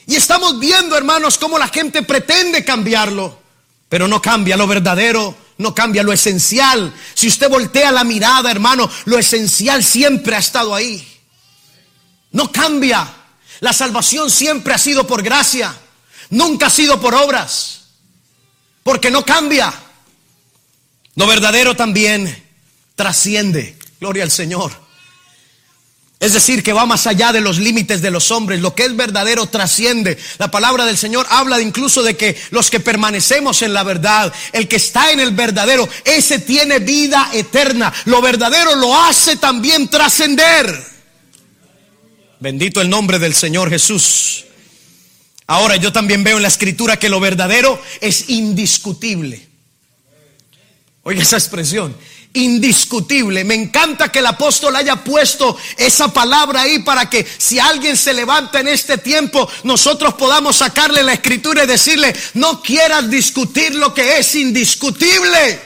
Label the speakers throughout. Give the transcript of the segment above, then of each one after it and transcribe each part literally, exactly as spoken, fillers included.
Speaker 1: Y estamos viendo, hermanos, cómo la gente pretende cambiarlo, pero no cambia lo verdadero, no cambia lo esencial. Si usted voltea la mirada, hermano, lo esencial siempre ha estado ahí. No cambia. La salvación siempre ha sido por gracia, nunca ha sido por obras, porque no cambia. Lo verdadero también trasciende. Gloria al Señor. Es decir, que va más allá de los límites de los hombres. Lo que es verdadero trasciende. La palabra del Señor habla de incluso de que los que permanecemos en la verdad, el que está en el verdadero, ese tiene vida eterna. Lo verdadero lo hace también trascender. Bendito el nombre del Señor Jesús. Ahora yo también veo en la Escritura que lo verdadero es indiscutible. Oiga esa expresión, indiscutible. Me encanta que el apóstol haya puesto esa palabra ahí para que si alguien se levanta en este tiempo, nosotros podamos sacarle la Escritura y decirle: no quieras discutir lo que es indiscutible.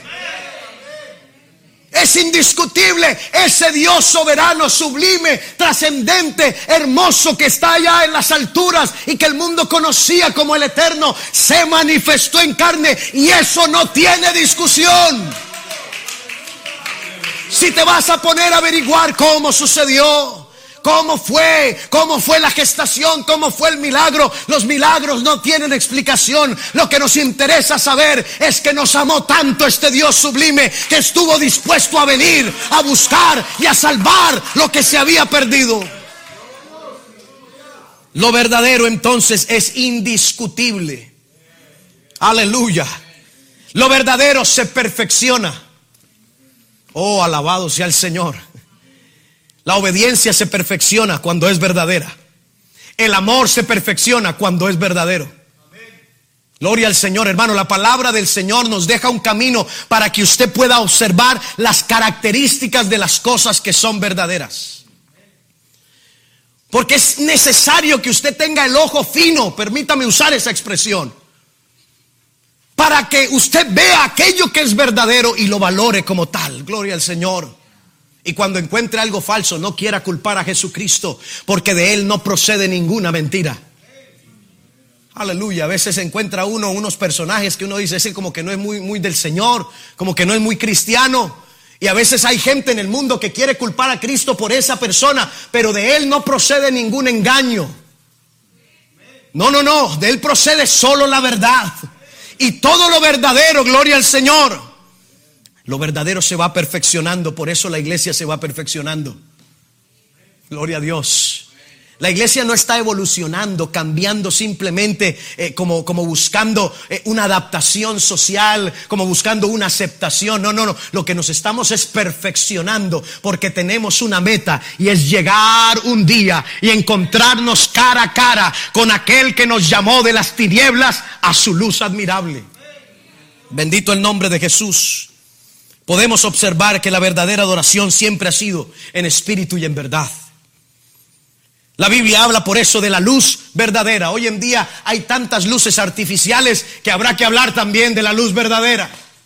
Speaker 1: Es indiscutible ese Dios soberano, sublime, trascendente, hermoso, que está allá en las alturas y que el mundo conocía como el Eterno, se manifestó en carne, y eso no tiene discusión. Si te vas a poner a averiguar cómo sucedió, cómo fue, cómo fue la gestación, cómo fue el milagro, los milagros no tienen explicación. Lo que nos interesa saber es que nos amó tanto este Dios sublime que estuvo dispuesto a venir a buscar y a salvar lo que se había perdido. Lo verdadero entonces es indiscutible. Aleluya. Lo verdadero se perfecciona. Oh, alabado sea el Señor. La obediencia se perfecciona cuando es verdadera. El amor se perfecciona cuando es verdadero. Gloria al Señor, hermano. La palabra del Señor nos deja un camino para que usted pueda observar las características de las cosas que son verdaderas. Porque es necesario que usted tenga el ojo fino, permítame usar esa expresión, para que usted vea aquello que es verdadero y lo valore como tal. Gloria al Señor. Y cuando encuentre algo falso, no quiera culpar a Jesucristo, porque de Él no procede ninguna mentira. Aleluya. A veces encuentra uno unos personajes que uno dice, ese como que no es muy, muy del Señor, como que no es muy cristiano. Y a veces hay gente en el mundo que quiere culpar a Cristo por esa persona, pero de Él no procede ningún engaño. No, no, no. De Él procede solo la verdad. Y todo lo verdadero, gloria al Señor. Lo verdadero se va perfeccionando, por eso la iglesia se va perfeccionando. Gloria a Dios. La iglesia no está evolucionando, cambiando simplemente eh, como, como buscando eh, una adaptación social, como buscando una aceptación. No, no, no. Lo que nos estamos es perfeccionando, porque tenemos una meta, y es llegar un día y encontrarnos cara a cara con aquel que nos llamó de las tinieblas a su luz admirable. Bendito el nombre de Jesús. Podemos observar que la verdadera adoración siempre ha sido en espíritu y en verdad. La Biblia habla por eso de la luz verdadera. Hoy en día hay tantas luces artificiales que habrá que hablar también de la luz verdadera.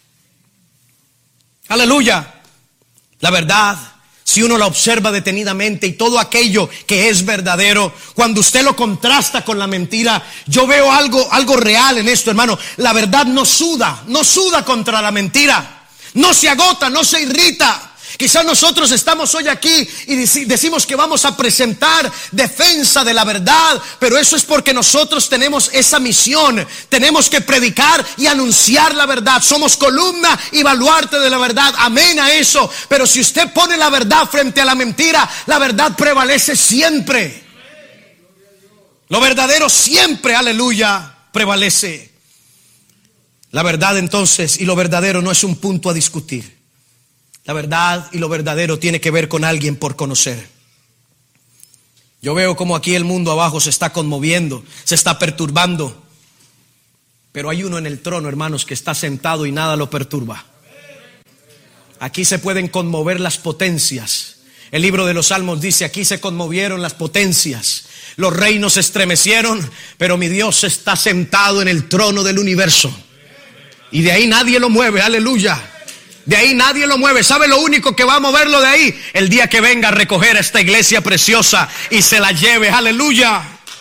Speaker 1: Aleluya. La verdad, si uno la observa detenidamente, y todo aquello que es verdadero, cuando usted lo contrasta con la mentira, yo veo algo, algo real en esto, hermano. La verdad no suda, no suda contra la mentira. No se agota, no se irrita. Quizás nosotros estamos hoy aquí y decimos que vamos a presentar defensa de la verdad, pero eso es porque nosotros tenemos esa misión. Tenemos que predicar y anunciar la verdad. Somos columna y baluarte de la verdad. Amén a eso. Pero si usted pone la verdad frente a la mentira, la verdad prevalece siempre. Lo verdadero siempre, aleluya, prevalece. La verdad entonces y lo verdadero no es un punto a discutir. La verdad y lo verdadero tiene que ver con alguien por conocer. Yo veo como aquí el mundo abajo se está conmoviendo, se está perturbando. Pero hay uno en el trono, hermanos, que está sentado y nada lo perturba. Aquí se pueden conmover las potencias. El libro de los Salmos dice, aquí se conmovieron las potencias. Los reinos se estremecieron, pero mi Dios está sentado en el trono del universo. Y de ahí nadie lo mueve, aleluya. De ahí nadie lo mueve. ¿Sabe lo único que va a moverlo de ahí? El día que venga a recoger a esta iglesia preciosa y se la lleve, aleluya.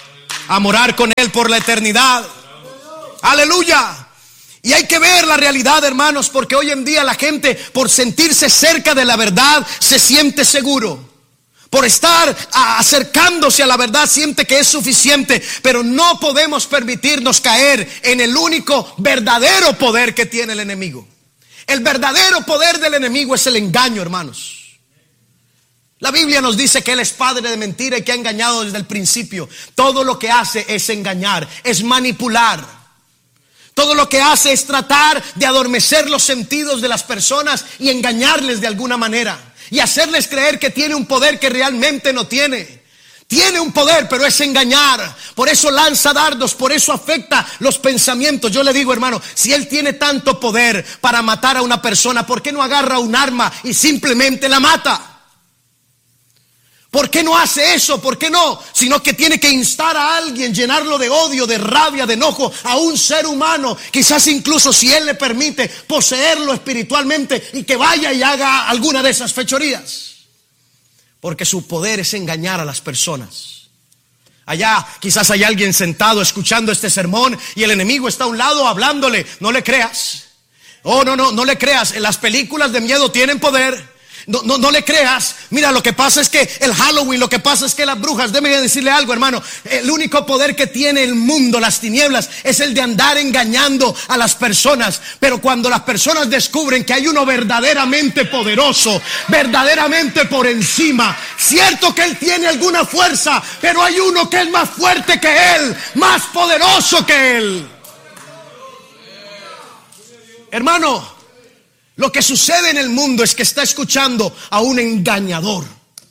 Speaker 1: a morar con Él por la eternidad. Aleluya. Y hay que ver la realidad, hermanos, porque hoy en día la gente, por sentirse cerca de la verdad, se siente seguro. Por estar acercándose a la verdad, siente que es suficiente. Pero no podemos permitirnos caer en el único verdadero poder que tiene el enemigo. El verdadero poder del enemigo es el engaño, hermanos. La Biblia nos dice que Él es padre de mentira y que ha engañado desde el principio. Todo lo que hace es engañar, es manipular. Todo lo que hace es tratar de adormecer los sentidos de las personas y engañarles de alguna manera. Y hacerles creer que tiene un poder que realmente no tiene. Tiene un poder, pero es engañar. Por eso lanza dardos, por eso afecta los pensamientos. Yo le digo, hermano, si Él tiene tanto poder para matar a una persona, ¿por qué no agarra un arma y simplemente la mata? ¿Por qué no hace eso? ¿Por qué no? Sino que tiene que instar a alguien, llenarlo de odio, de rabia, de enojo a un ser humano. Quizás incluso si Él le permite poseerlo espiritualmente y que vaya y haga alguna de esas fechorías. Porque su poder es engañar a las personas. Allá quizás hay alguien sentado escuchando este sermón y el enemigo está a un lado hablándole. No le creas. Oh, no, no, no le creas. Las películas de miedo tienen poder. No, no, no le creas. Mira, lo que pasa es que el Halloween, lo que pasa es que las brujas, déjeme decirle algo, hermano. El único poder que tiene el mundo, las tinieblas, es el de andar engañando a las personas. Pero cuando las personas descubren que hay uno verdaderamente poderoso, verdaderamente por encima, cierto que Él tiene alguna fuerza, pero hay uno que es más fuerte que Él, más poderoso que Él. Hermano, lo que sucede en el mundo es que está escuchando a un engañador,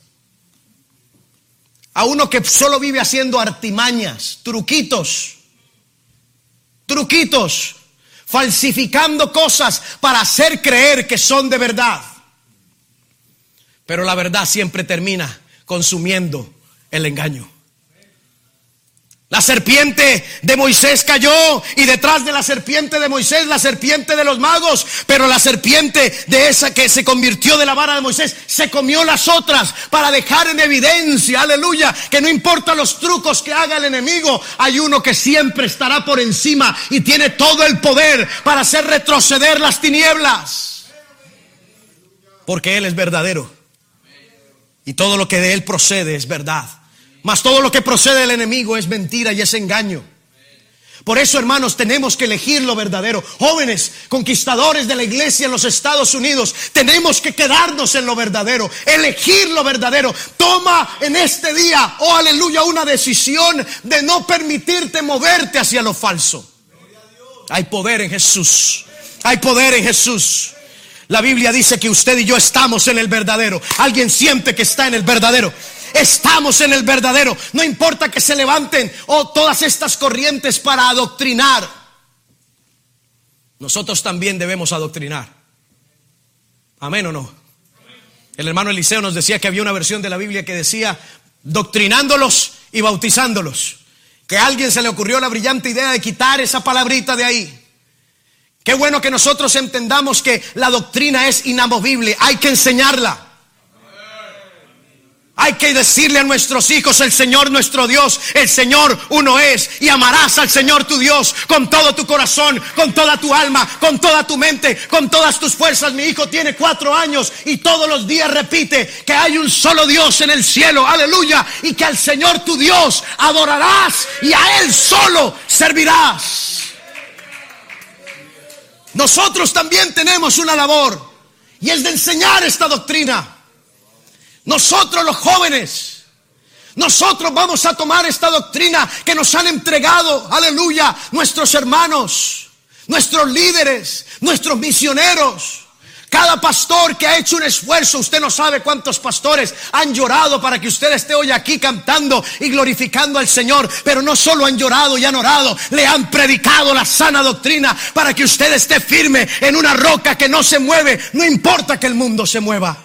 Speaker 1: a uno que solo vive haciendo artimañas, truquitos, truquitos, falsificando cosas para hacer creer que son de verdad. Pero la verdad siempre termina consumiendo el engaño. La serpiente de Moisés cayó y detrás de la serpiente de Moisés la serpiente de los magos, pero la serpiente de esa que se convirtió de la vara de Moisés se comió las otras para dejar en evidencia, aleluya, que no importa los trucos que haga el enemigo, hay uno que siempre estará por encima y tiene todo el poder para hacer retroceder las tinieblas, porque Él es verdadero y todo lo que de Él procede es verdad. Mas todo lo que procede del enemigo es mentira y es engaño. Por eso, hermanos, tenemos que elegir lo verdadero. Jóvenes, conquistadores de la iglesia en los Estados Unidos, tenemos que quedarnos en lo verdadero, elegir lo verdadero. Toma en este día, oh aleluya, una decisión de no permitirte moverte hacia lo falso. Hay poder en Jesús. Hay poder en Jesús. La Biblia dice que usted y yo estamos en el verdadero. ¿Alguien siente que está en el verdadero? Estamos en el verdadero. No importa que se levanten oh, todas estas corrientes para adoctrinar. Nosotros también debemos adoctrinar. ¿Amén o no? El hermano Eliseo nos decía que había una versión de la Biblia que decía doctrinándolos y bautizándolos. Que a alguien se le ocurrió la brillante idea de quitar esa palabrita de ahí. Qué bueno que nosotros entendamos que la doctrina es inamovible. Hay que enseñarla. Hay que decirle a nuestros hijos: el Señor nuestro Dios, el Señor uno es, y amarás al Señor tu Dios con todo tu corazón, con toda tu alma, con toda tu mente, con todas tus fuerzas. Mi hijo tiene cuatro años y todos los días repite que hay un solo Dios en el cielo, aleluya, y que al Señor tu Dios adorarás y a Él solo servirás. Nosotros también tenemos una labor y es de enseñar esta doctrina. Nosotros los jóvenes, nosotros vamos a tomar esta doctrina que nos han entregado, aleluya, nuestros hermanos, nuestros líderes, nuestros misioneros. Cada pastor que ha hecho un esfuerzo, usted no sabe cuántos pastores han llorado para que usted esté hoy aquí cantando y glorificando al Señor. Pero no solo han llorado y han orado, le han predicado la sana doctrina para que usted esté firme en una roca que no se mueve, no importa que el mundo se mueva.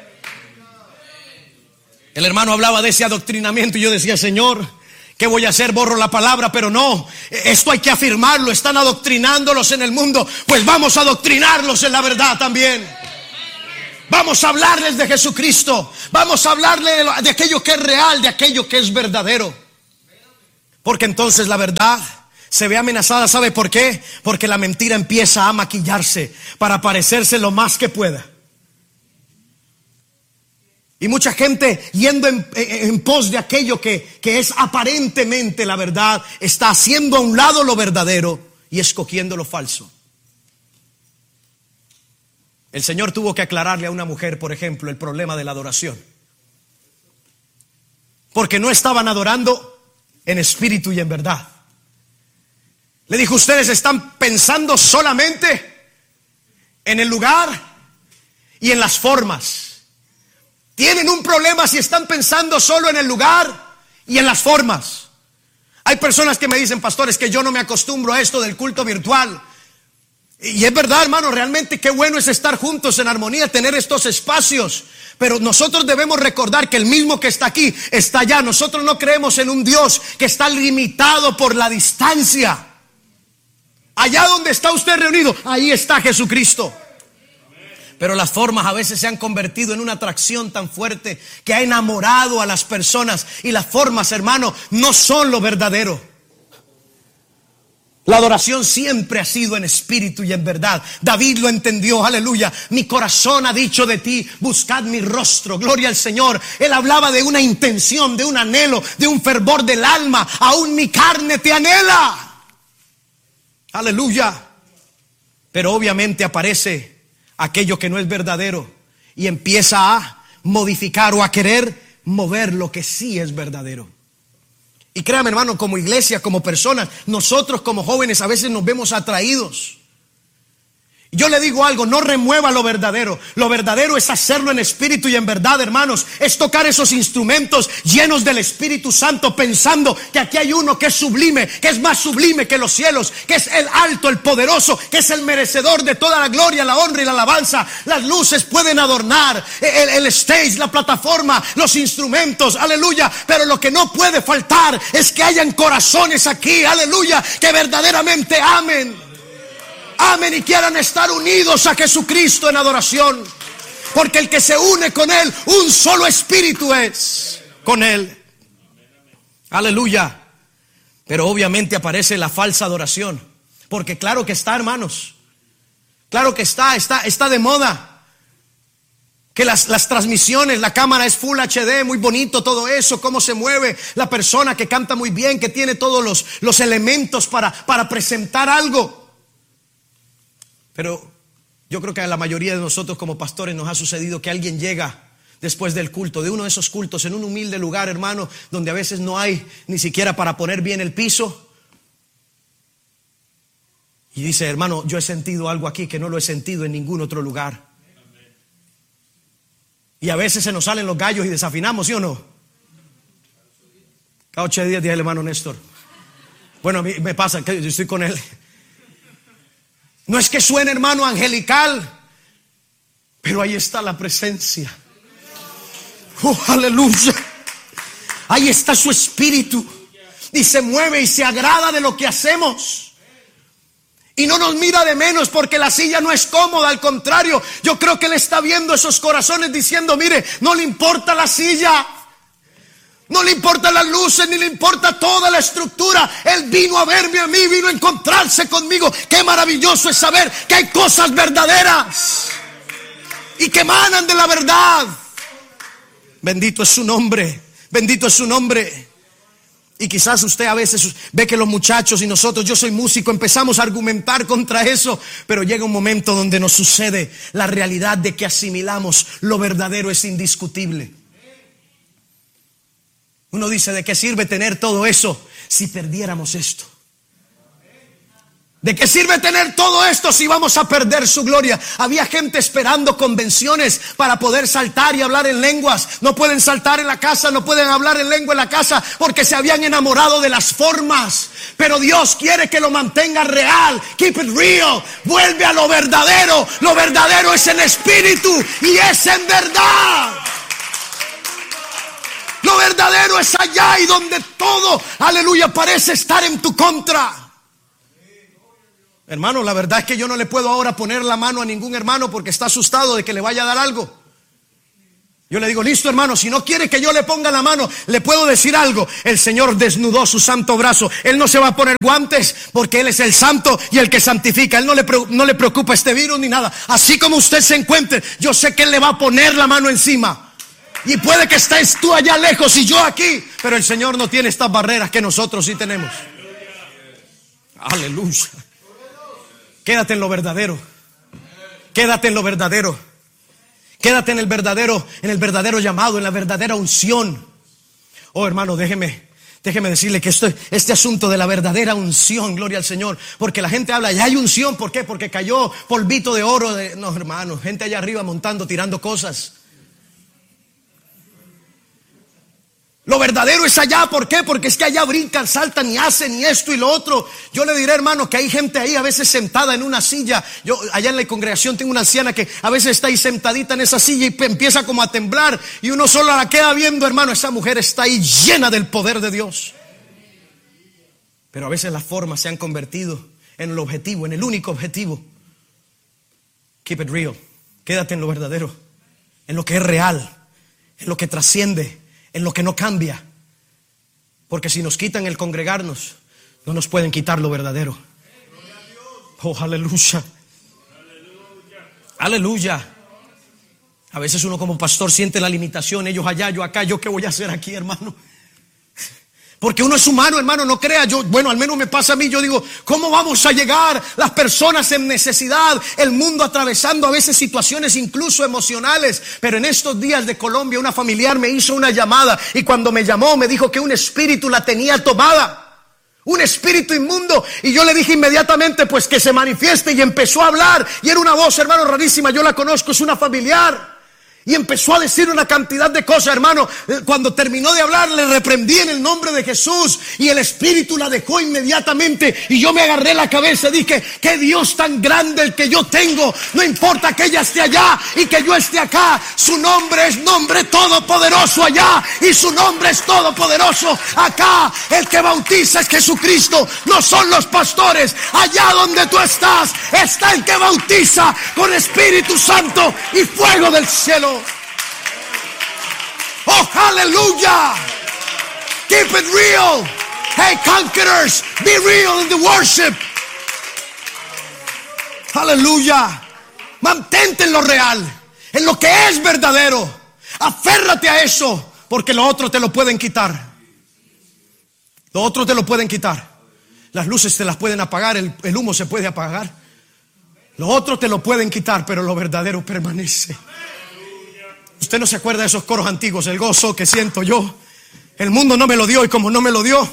Speaker 1: El hermano hablaba de ese adoctrinamiento y yo decía: Señor, ¿qué voy a hacer? Borro la palabra, pero no, esto hay que afirmarlo. Están adoctrinándolos en el mundo, pues vamos a adoctrinarlos en la verdad también. Vamos a hablarles de Jesucristo. Vamos a hablarles de, de aquello que es real, de aquello que es verdadero. Porque entonces la verdad se ve amenazada. ¿Sabe por qué? Porque la mentira empieza a maquillarse para parecerse lo más que pueda. Y mucha gente yendo en, en, en pos de aquello que, que es aparentemente la verdad, está haciendo a un lado lo verdadero y escogiendo lo falso. El Señor tuvo que aclararle a una mujer, por ejemplo, el problema de la adoración. Porque no estaban adorando en espíritu y en verdad. Le dijo: ustedes están pensando solamente en el lugar y en las formas. Tienen un problema si están pensando solo en el lugar y en las formas. Hay personas que me dicen: pastor, es que yo no me acostumbro a esto del culto virtual. Y es verdad, hermano, realmente qué bueno es estar juntos en armonía, tener estos espacios. Pero nosotros debemos recordar que el mismo que está aquí está allá. Nosotros no creemos en un Dios que está limitado por la distancia. Allá donde está usted reunido, ahí está Jesucristo. Pero las formas a veces se han convertido en una atracción tan fuerte que ha enamorado a las personas. Y las formas, hermano, no son lo verdadero. La adoración siempre ha sido en espíritu y en verdad. David lo entendió, aleluya. Mi corazón ha dicho de ti: buscad mi rostro, gloria al Señor. Él hablaba de una intención, de un anhelo, de un fervor del alma. Aún mi carne te anhela, aleluya. Pero obviamente aparece aquello que no es verdadero y empieza a modificar o a querer mover lo que sí es verdadero. Y créame, hermano, como iglesia, como personas, nosotros como jóvenes a veces nos vemos atraídos. Yo le digo algo: no remueva lo verdadero. Lo verdadero es hacerlo en espíritu y en verdad, hermanos. Es tocar esos instrumentos llenos del Espíritu Santo, pensando que aquí hay uno que es sublime, que es más sublime que los cielos, que es el alto, el poderoso, que es el merecedor de toda la gloria, la honra y la alabanza. Las luces pueden adornar el, el stage, la plataforma, los instrumentos, aleluya. Pero lo que no puede faltar es que hayan corazones aquí, aleluya, que verdaderamente amen. Amen y quieran estar unidos a Jesucristo en adoración. Porque el que se une con Él, un solo espíritu es con Él. Aleluya. Pero obviamente aparece la falsa adoración. Porque claro que está, hermanos. Claro que está, está, está de moda. Que las, las transmisiones, la cámara es Full H D, muy bonito todo eso, cómo se mueve la persona, que canta muy bien, que tiene todos los, los elementos para, para presentar algo. Pero yo creo que a la mayoría de nosotros como pastores nos ha sucedido que alguien llega después del culto, de uno de esos cultos, en un humilde lugar, hermano, donde a veces no hay ni siquiera para poner bien el piso. Y dice: hermano, yo he sentido algo aquí que no lo he sentido en ningún otro lugar. Y a veces se nos salen los gallos y desafinamos, ¿sí o no? Cada ocho días, dice el hermano Néstor. Bueno, a mí me pasa que yo estoy con él. No es que suene, hermano, angelical, pero ahí está la presencia. Oh, aleluya. Ahí está su espíritu. Y se mueve y se agrada de lo que hacemos. Y no nos mira de menos porque la silla no es cómoda. Al contrario, yo creo que Él está viendo esos corazones diciendo: mire, no le importa la silla, no le importan las luces, ni le importa toda la estructura. Él vino a verme a mí, vino a encontrarse conmigo. Qué maravilloso es saber que hay cosas verdaderas y que emanan de la verdad. Bendito es su nombre, bendito es su nombre. Y quizás usted a veces ve que los muchachos y nosotros, yo soy músico, empezamos a argumentar contra eso. Pero llega un momento donde nos sucede la realidad de que asimilamos lo verdadero es indiscutible. Uno dice: ¿de qué sirve tener todo eso si perdiéramos esto? ¿De qué sirve tener todo esto si vamos a perder su gloria? Había gente esperando convenciones para poder saltar y hablar en lenguas. No pueden saltar en la casa, no pueden hablar en lengua en la casa porque se habían enamorado de las formas. Pero Dios quiere que lo mantenga real. Keep it real. Vuelve a lo verdadero. Lo verdadero es en espíritu y es en verdad. Lo verdadero es allá y donde todo, aleluya, parece estar en tu contra. Hermano, la verdad es que yo no le puedo ahora poner la mano a ningún hermano porque está asustado de que le vaya a dar algo. Yo le digo, listo hermano, si no quiere que yo le ponga la mano, le puedo decir algo. El Señor desnudó su santo brazo. Él no se va a poner guantes porque Él es el santo y el que santifica. Él no le, no le preocupa este virus ni nada. Así como usted se encuentre, yo sé que Él le va a poner la mano encima. Y puede que estés tú allá lejos y yo aquí, pero el Señor no tiene estas barreras que nosotros sí tenemos. Aleluya. Quédate en lo verdadero. Quédate en lo verdadero. Quédate en el verdadero, en el verdadero llamado, en la verdadera unción. Oh, hermano, déjeme, déjeme decirle que esto, este asunto de la verdadera unción, gloria al Señor, porque la gente habla, ya hay unción, ¿por qué? Porque cayó polvito de oro. De, no, hermano, gente allá arriba montando, tirando cosas. Lo verdadero es allá, ¿por qué? Porque es que allá brincan, saltan y hacen y esto y lo otro. Yo le diré, hermano, que hay gente ahí a veces sentada en una silla. Yo allá en la congregación tengo una anciana que a veces está ahí sentadita en esa silla y empieza como a temblar y uno solo la queda viendo, hermano. Esa mujer está ahí llena del poder de Dios. Pero a veces las formas se han convertido en el objetivo, en el único objetivo. Keep it real. Quédate en lo verdadero, en lo que es real, en lo que trasciende, en lo que no cambia. Porque si nos quitan el congregarnos, no nos pueden quitar lo verdadero. Oh, aleluya. Aleluya. A veces uno como pastor siente la limitación. Ellos allá, yo acá. ¿Yo qué voy a hacer aquí, hermano? Porque uno es humano, hermano, no crea. Yo, bueno, al menos me pasa a mí. Yo digo, ¿cómo vamos a llegar? Las personas en necesidad, el mundo atravesando a veces situaciones incluso emocionales. Pero en estos días de Colombia, una familiar me hizo una llamada y cuando me llamó me dijo que un espíritu la tenía tomada. Un espíritu inmundo. Y yo le dije inmediatamente, pues que se manifieste, y empezó a hablar. Y era una voz, hermano, rarísima. Yo la conozco, es una familiar. Y empezó a decir una cantidad de cosas, hermano. Cuando terminó de hablar, le reprendí en el nombre de Jesús. Y el espíritu la dejó inmediatamente. Y yo me agarré la cabeza y dije, qué Dios tan grande el que yo tengo. No importa que ella esté allá y que yo esté acá. Su nombre es nombre todopoderoso allá. Y su nombre es todopoderoso acá. El que bautiza es Jesucristo. No son los pastores. Allá donde tú estás, está el que bautiza con Espíritu Santo y fuego del cielo. Oh, aleluya. Keep it real. Hey, conquerors, be real in the worship. Aleluya. Mantente en lo real, en lo que es verdadero. Aférrate a eso, porque lo otro te lo pueden quitar. Lo otro te lo pueden quitar. Las luces te las pueden apagar, el, el humo se puede apagar. Lo otro te lo pueden quitar, pero lo verdadero permanece. Usted no se acuerda de esos coros antiguos, el gozo que siento yo. El mundo no me lo dio y como no me lo dio,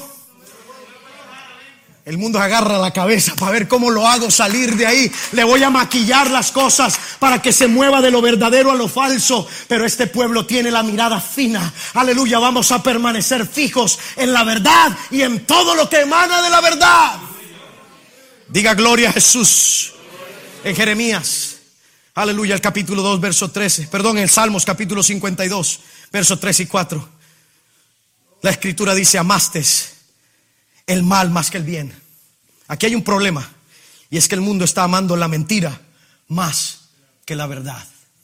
Speaker 1: el mundo agarra la cabeza para ver cómo lo hago salir de ahí. Le voy a maquillar las cosas para que se mueva de lo verdadero a lo falso. Pero este pueblo tiene la mirada fina. Aleluya, vamos a permanecer fijos en la verdad y en todo lo que emana de la verdad. Diga gloria a Jesús. En Jeremías, aleluya, el capítulo dos, verso trece. Perdón, en Salmos capítulo cincuenta y dos, verso tres y cuatro. La escritura dice, amastes el mal más que el bien. Aquí hay un problema, y es que el mundo está amando la mentira más que la verdad.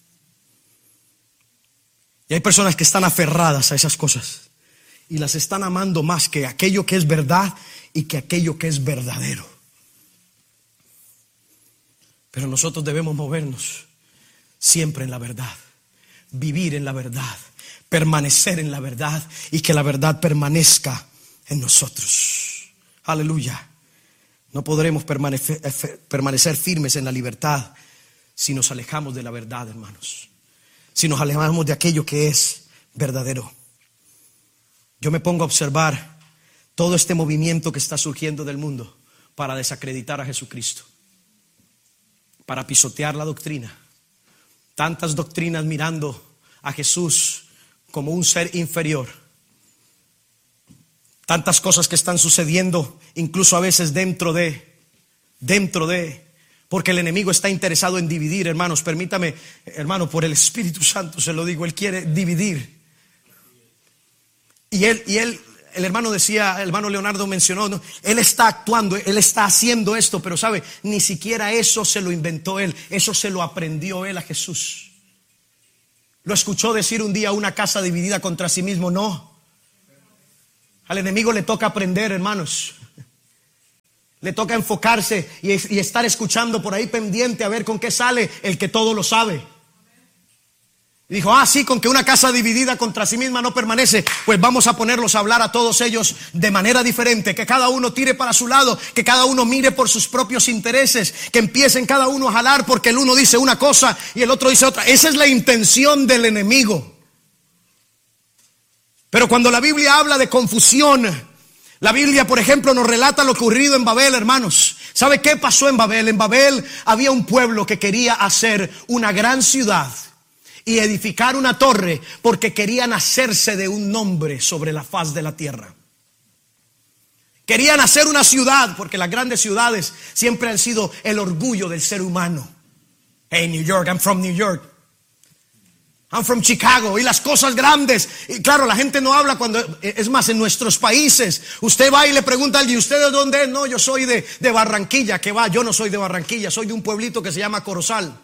Speaker 1: Y hay personas que están aferradas a esas cosas y las están amando más que aquello que es verdad y que aquello que es verdadero. Pero nosotros debemos movernos siempre en la verdad, vivir en la verdad, permanecer en la verdad y que la verdad permanezca en nosotros. Aleluya. No podremos permanecer, permanecer firmes en la libertad si nos alejamos de la verdad, hermanos. Si nos alejamos de aquello que es verdadero. Yo me pongo a observar todo este movimiento que está surgiendo del mundo para desacreditar a Jesucristo, para pisotear la doctrina. Tantas doctrinas mirando a Jesús como un ser inferior. Tantas cosas que están sucediendo, incluso a veces dentro de, dentro de, porque el enemigo está interesado en dividir, hermanos. Permítame, hermano, por el Espíritu Santo se lo digo, él quiere dividir. Y él, y él, el hermano decía, el hermano Leonardo mencionó, ¿no? Él está actuando, él está haciendo esto, pero sabe, ni siquiera eso se lo inventó él, eso se lo aprendió él a Jesús. lo escuchó decir un día: una casa dividida contra sí mismo no. Al enemigo le toca aprender, hermanos. Le toca enfocarse y, y estar escuchando por ahí pendiente a ver con qué sale el que todo lo sabe. Y dijo: ah, sí, con que una casa dividida contra sí misma no permanece, pues vamos a ponerlos a hablar a todos ellos de manera diferente, que cada uno tire para su lado, que cada uno mire por sus propios intereses, que empiecen cada uno a jalar porque el uno dice una cosa y el otro dice otra. Esa es la intención del enemigo. Pero cuando la Biblia habla de confusión, la Biblia, por ejemplo, nos relata lo ocurrido en Babel, hermanos. ¿Sabe qué pasó en Babel? En Babel había un pueblo que quería hacer una gran ciudad y edificar una torre porque querían hacerse de un nombre sobre la faz de la tierra. Querían hacer una ciudad porque las grandes ciudades siempre han sido el orgullo del ser humano. Hey, New York, I'm from New York. I'm from Chicago. Y las cosas grandes. Y claro, la gente no habla cuando... Es más, en nuestros países, usted va y le pregunta a alguien: ¿usted de dónde es? No, yo soy de, de Barranquilla. ¿Qué va? Yo no soy de Barranquilla, soy de un pueblito que se llama Corozal.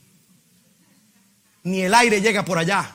Speaker 1: Ni el aire llega por allá.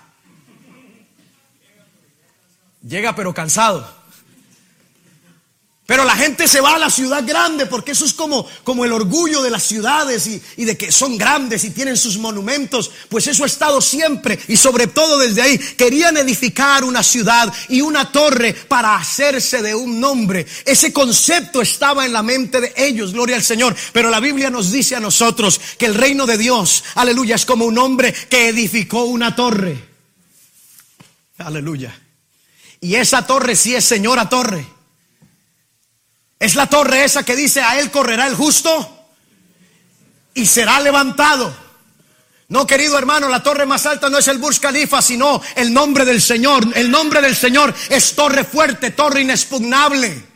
Speaker 1: Llega pero cansado. Pero la gente se va a la ciudad grande porque eso es como, como el orgullo de las ciudades y, y de que son grandes y tienen sus monumentos. Pues eso ha estado siempre, y sobre todo desde ahí. Querían edificar una ciudad y una torre para hacerse de un nombre. Ese concepto estaba en la mente de ellos, gloria al Señor. Pero la Biblia nos dice a nosotros que el reino de Dios, aleluya, es como un hombre que edificó una torre. Aleluya. Y esa torre sí es señora torre. Es la torre esa que dice: a él correrá el justo y será levantado. No, querido hermano, la torre más alta no es el Burj Khalifa, sino el nombre del Señor. El nombre del Señor es torre fuerte, torre inexpugnable.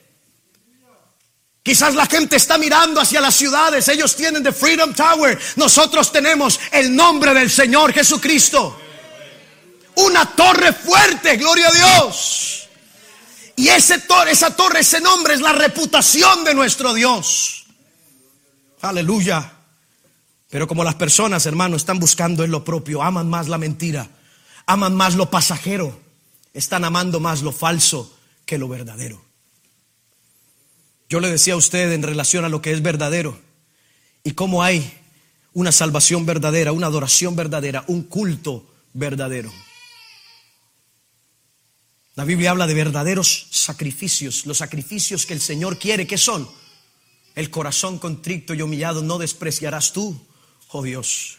Speaker 1: Quizás la gente está mirando hacia las ciudades. Ellos tienen the Freedom Tower. Nosotros tenemos el nombre del Señor Jesucristo. Una torre fuerte, gloria a Dios. Y ese torre, esa torre, ese nombre es la reputación de nuestro Dios. Aleluya. Pero como las personas, hermanos, están buscando en lo propio, aman más la mentira, aman más lo pasajero, están amando más lo falso que lo verdadero. Yo le decía a usted en relación a lo que es verdadero y cómo hay una salvación verdadera, una adoración verdadera, un culto verdadero. La Biblia habla de verdaderos sacrificios. Los sacrificios que el Señor quiere, ¿qué son? El corazón contrito y humillado no despreciarás tú, oh Dios.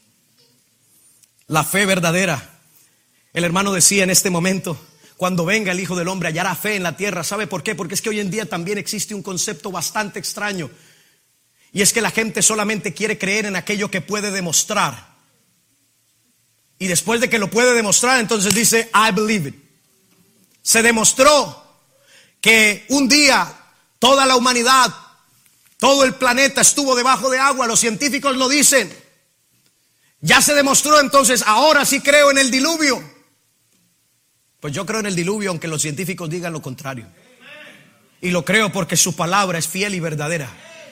Speaker 1: La fe verdadera. El hermano decía en este momento: cuando venga el Hijo del Hombre hallará fe en la tierra. ¿Sabe por qué? Porque es que hoy en día también existe un concepto bastante extraño. Y es que la gente solamente quiere creer en aquello que puede demostrar. Y después de que lo puede demostrar, entonces dice: I believe it. Se demostró que un día toda la humanidad, todo el planeta estuvo debajo de agua. Los científicos lo dicen. Ya se demostró, entonces ahora sí creo en el diluvio. Pues yo creo en el diluvio aunque los científicos digan lo contrario. Y lo creo porque su palabra es fiel y verdadera.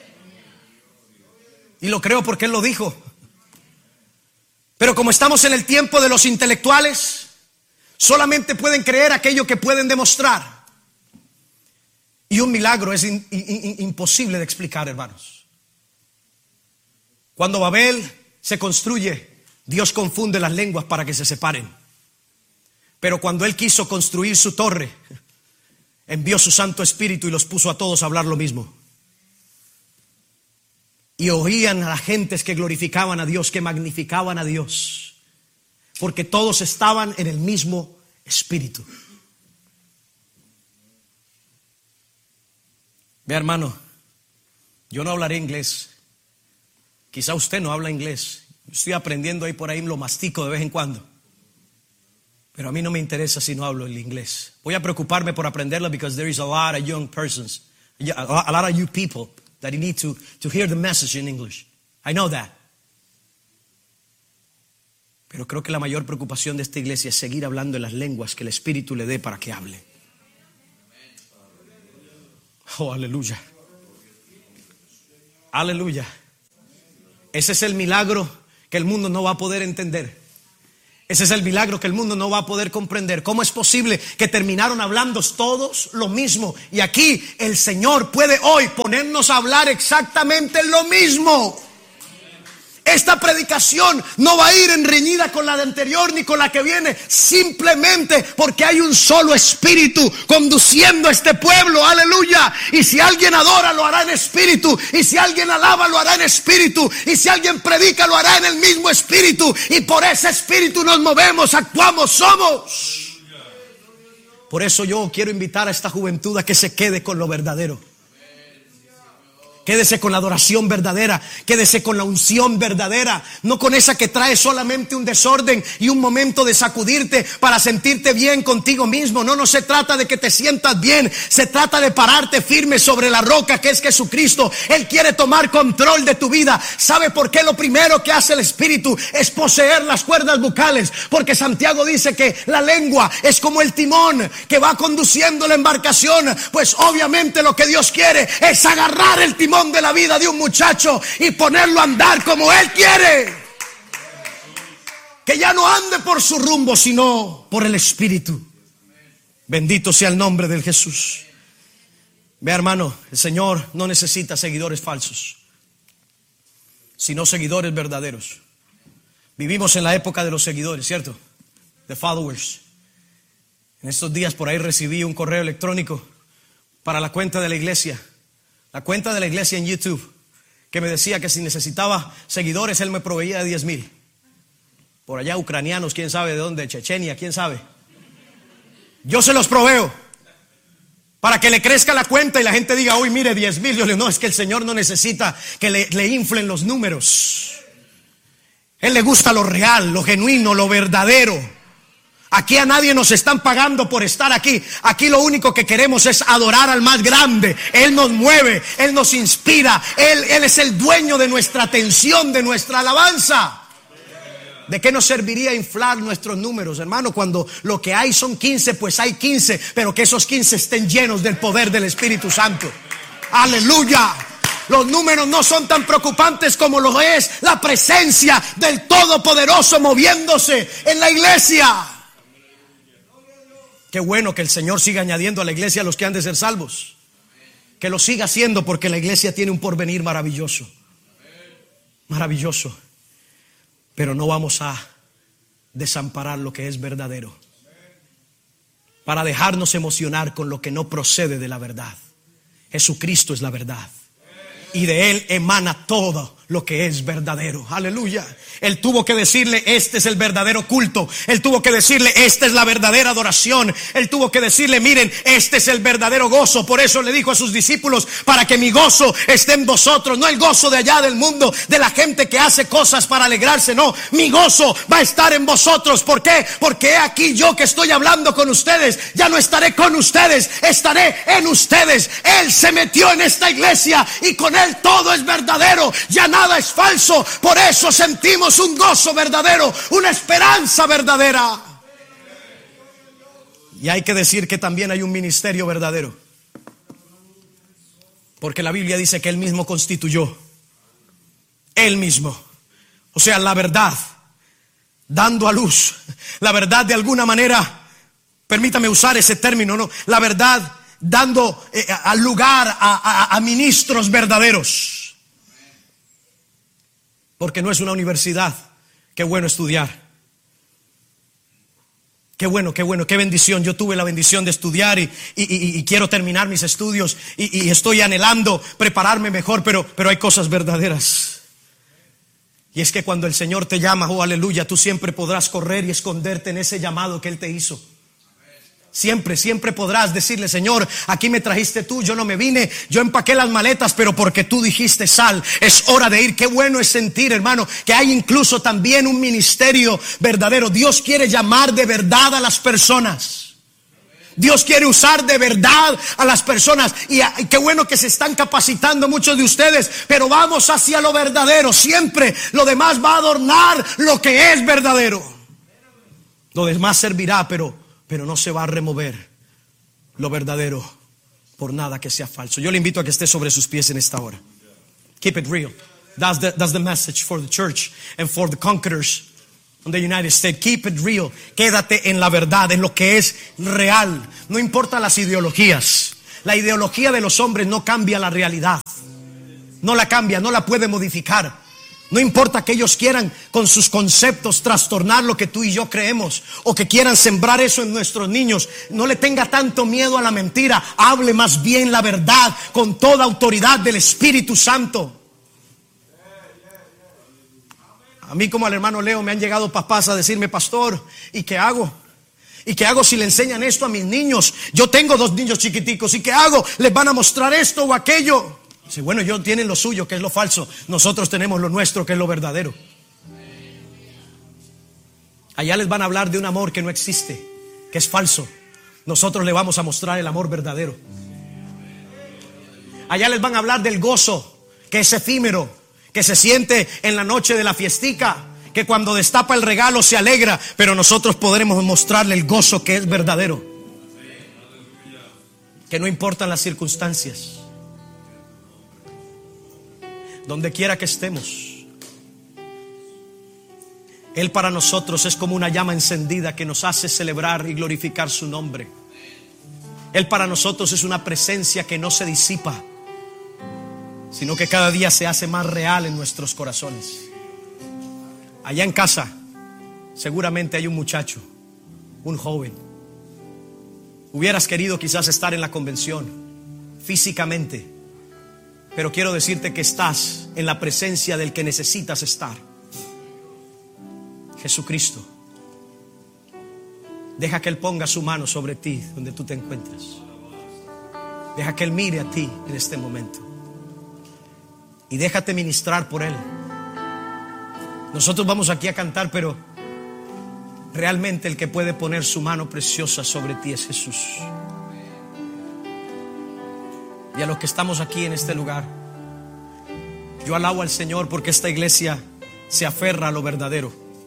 Speaker 1: Y lo creo porque Él lo dijo. Pero como estamos en el tiempo de los intelectuales, solamente pueden creer aquello que pueden demostrar. Y un milagro es in, in, imposible de explicar, hermanos. Cuando Babel se construye, Dios confunde las lenguas para que se separen. Pero cuando Él quiso construir su torre, envió su Santo Espíritu y los puso a todos a hablar lo mismo. Y oían a las gentes que glorificaban a Dios, que magnificaban a Dios. Porque todos estaban en el mismo espíritu. Vea, hermano, yo no hablaré inglés. Quizá usted no habla inglés. Estoy aprendiendo ahí por ahí, lo mastico de vez en cuando. Pero a mí no me interesa si no hablo el inglés. Voy a preocuparme por aprenderlo because there is a lot of young persons, a lot of you people that need to, to hear the message in English. I know that. Pero creo que la mayor preocupación de esta iglesia es seguir hablando en las lenguas que el Espíritu le dé para que hable. Oh, aleluya. Aleluya. Ese es el milagro que el mundo no va a poder entender. Ese es el milagro que el mundo no va a poder comprender. ¿Cómo es posible que terminaron hablando todos lo mismo? Y aquí el Señor puede hoy ponernos a hablar exactamente lo mismo. Esta predicación no va a ir en reñida con la de anterior ni con la que viene, simplemente porque hay un solo espíritu conduciendo a este pueblo, aleluya. Y si alguien adora, lo hará en espíritu, y si alguien alaba, lo hará en espíritu, y si alguien predica, lo hará en el mismo espíritu, y por ese espíritu nos movemos, actuamos, somos. Por eso yo quiero invitar a esta juventud a que se quede con lo verdadero. Quédese con la adoración verdadera, quédese con la unción verdadera, no con esa que trae solamente un desorden y un momento de sacudirte para sentirte bien contigo mismo. No, no se trata de que te sientas bien, se trata de pararte firme sobre la roca que es Jesucristo. Él quiere tomar control de tu vida. ¿Sabe por qué? Lo primero que hace el Espíritu es poseer las cuerdas vocales, porque Santiago dice que la lengua es como el timón que va conduciendo la embarcación. Pues obviamente lo que Dios quiere es agarrar el timón de la vida de un muchacho y ponerlo a andar como Él quiere. Que ya no ande por su rumbo, sino por el Espíritu. Bendito sea el nombre del Jesús. Vea, hermano, el Señor no necesita seguidores falsos, sino seguidores verdaderos. Vivimos en la época de los seguidores, ¿cierto? The followers. En estos días por ahí recibí un correo electrónico para la cuenta de la iglesia. La cuenta de la iglesia en YouTube, que me decía que si necesitaba seguidores, él me proveía de diez mil. Por allá ucranianos, quién sabe de dónde, Chechenia, quién sabe. Yo se los proveo para que le crezca la cuenta y la gente diga, uy, mire, diez mil. Yo le digo, no, es que el Señor no necesita que le, le inflen los números. Él le gusta lo real, lo genuino, lo verdadero. Aquí a nadie nos están pagando por estar aquí. Aquí lo único que queremos es adorar al más grande. Él nos mueve, Él nos inspira. Él, Él es el dueño de nuestra atención, de nuestra alabanza. ¿De qué nos serviría inflar nuestros números, hermano? Cuando lo que hay son quince, pues hay quince. Pero que esos quince estén llenos del poder del Espíritu Santo. Aleluya. Los números no son tan preocupantes como lo es la presencia del Todopoderoso moviéndose en la iglesia. Qué bueno que el Señor siga añadiendo a la iglesia a los que han de ser salvos. Que lo siga haciendo, porque la iglesia tiene un porvenir maravilloso. Maravilloso. Pero no vamos a desamparar lo que es verdadero, para dejarnos emocionar con lo que no procede de la verdad. Jesucristo es la verdad, y de Él emana todo lo que es verdadero. Aleluya. Él tuvo que decirle, este es el verdadero culto. Él tuvo que decirle, esta es la verdadera adoración. Él tuvo que decirle, miren, este es el verdadero gozo. Por eso le dijo a sus discípulos, para que mi gozo esté en vosotros. No el gozo de allá del mundo, de la gente que hace cosas para alegrarse. No, mi gozo va a estar en vosotros. ¿Por qué? Porque he aquí yo que estoy hablando con ustedes, ya no estaré con ustedes, estaré en ustedes. Él se metió en esta iglesia y con Él todo es verdadero. Ya nada es falso. Por eso sentimos un gozo verdadero, una esperanza verdadera. Y hay que decir que también hay un ministerio verdadero, porque la Biblia dice que Él mismo constituyó, Él mismo, o sea, la verdad, dando a luz la verdad de alguna manera. Permítame usar ese término, ¿no? La verdad dando eh, al lugar a, a, a ministros verdaderos. Porque no es una universidad. Qué bueno estudiar. Qué bueno, qué bueno, qué bendición. Yo tuve la bendición de estudiar y, y, y, y quiero terminar mis estudios y, y estoy anhelando prepararme mejor, pero, pero hay cosas verdaderas. Y es que cuando el Señor te llama, oh aleluya, tú siempre podrás correr y esconderte en ese llamado que Él te hizo. Siempre, siempre podrás decirle, Señor, aquí me trajiste tú, yo no me vine, yo empaqué las maletas, pero porque tú dijiste sal, es hora de ir. Qué bueno es sentir, hermano, que hay incluso también un ministerio verdadero. Dios quiere llamar de verdad a las personas. Dios quiere usar de verdad a las personas. Y, y qué bueno que se están capacitando muchos de ustedes, pero vamos hacia lo verdadero. Siempre lo demás va a adornar lo que es verdadero. Lo demás servirá, pero Pero no se va a remover lo verdadero por nada que sea falso. Yo le invito a que esté sobre sus pies en esta hora. Keep it real. That's the, that's the message for the church and for the conquerors. En the United States, keep it real. Quédate en la verdad, en lo que es real. No importa las ideologías. La ideología de los hombres no cambia la realidad. No la cambia, no la puede modificar. No importa que ellos quieran con sus conceptos trastornar lo que tú y yo creemos, o que quieran sembrar eso en nuestros niños. No le tenga tanto miedo a la mentira. Hable más bien la verdad con toda autoridad del Espíritu Santo. A mí, como al hermano Leo, me han llegado papás a decirme: pastor, ¿y qué hago? ¿Y qué hago si le enseñan esto a mis niños? Yo tengo dos niños chiquiticos. ¿Y qué hago? ¿Les van a mostrar esto o aquello? Dice: bueno, ellos tienen lo suyo, que es lo falso. Nosotros tenemos lo nuestro, que es lo verdadero. Allá les van a hablar de un amor que no existe, que es falso. Nosotros le vamos a mostrar el amor verdadero. Allá les van a hablar del gozo, que es efímero, que se siente en la noche de la fiestica, que cuando destapa el regalo se alegra, pero nosotros podremos mostrarle el gozo que es verdadero, que no importan las circunstancias. Donde quiera que estemos, Él para nosotros es como una llama encendida que nos hace celebrar y glorificar su nombre. Él para nosotros es una presencia que no se disipa, sino que cada día se hace más real en nuestros corazones. Allá en casa seguramente hay un muchacho, un joven. Hubieras querido quizás estar en la convención físicamente, pero quiero decirte que estás en la presencia del que necesitas estar, Jesucristo. Deja que Él ponga su mano sobre ti donde tú te encuentras. Deja que Él mire a ti en este momento y déjate ministrar por Él. Nosotros vamos aquí a cantar, pero realmente el que puede poner su mano preciosa sobre ti es Jesús. Y a los que estamos aquí en este lugar, yo alabo al Señor porque esta iglesia se aferra a lo verdadero.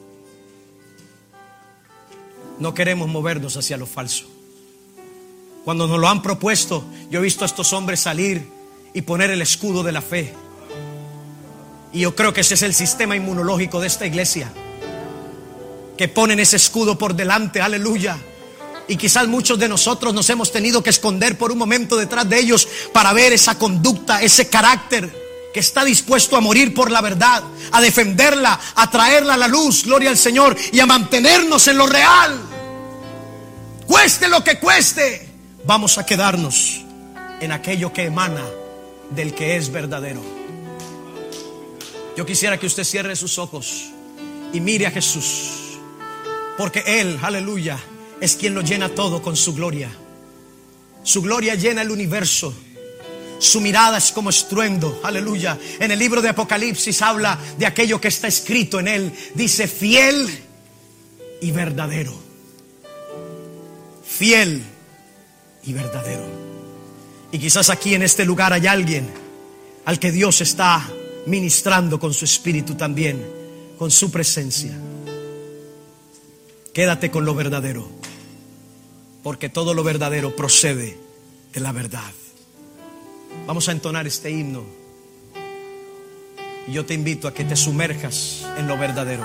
Speaker 1: No queremos movernos hacia lo falso. Cuando nos lo han propuesto, yo he visto a estos hombres salir y poner el escudo de la fe. Y yo creo que ese es el sistema inmunológico de esta iglesia, que ponen ese escudo por delante, aleluya. Y quizás muchos de nosotros nos hemos tenido que esconder por un momento detrás de ellos para ver esa conducta, ese carácter que está dispuesto a morir por la verdad, a defenderla, a traerla a la luz, gloria al Señor, y a mantenernos en lo real. Cueste lo que cueste, vamos a quedarnos en aquello que emana del que es verdadero. Yo quisiera que usted cierre sus ojos y mire a Jesús, porque Él, aleluya, es quien lo llena todo con su gloria. Su gloria llena el universo. Su mirada es como estruendo, aleluya. En el libro de Apocalipsis habla de aquello que está escrito en él. Dice: fiel y verdadero. Fiel y verdadero. Y quizás aquí en este lugar hay alguien al que Dios está ministrando con su espíritu también, con su presencia. Quédate con lo verdadero, porque todo lo verdadero procede de la verdad. Vamos a entonar este himno y yo te invito a que te sumerjas en lo verdadero.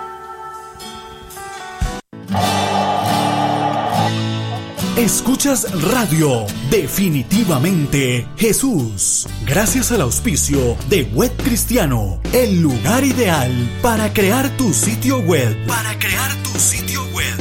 Speaker 2: Escuchas Radio Definitivamente Jesús, gracias al auspicio de Web Cristiano, el lugar ideal para crear tu sitio web. Para crear tu sitio web.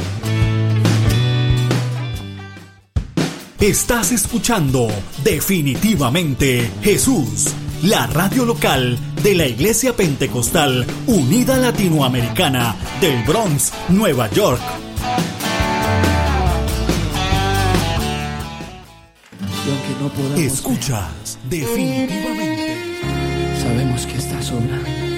Speaker 2: Estás escuchando Definitivamente Jesús, la radio local de la Iglesia Pentecostal Unida Latinoamericana del Bronx, Nueva York.
Speaker 3: Y aunque no podamos
Speaker 2: Escuchas
Speaker 3: ver,
Speaker 2: Definitivamente.
Speaker 3: sabemos que estás obrando.